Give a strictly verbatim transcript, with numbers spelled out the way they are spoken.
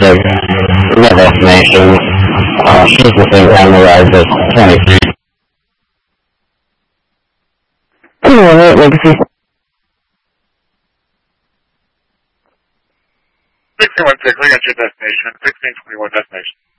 to the destination. Uh, she's the same time arrived at twenty-three. Alright, Legacy. sixteen one six, I got your destination. sixteen twenty-one destination.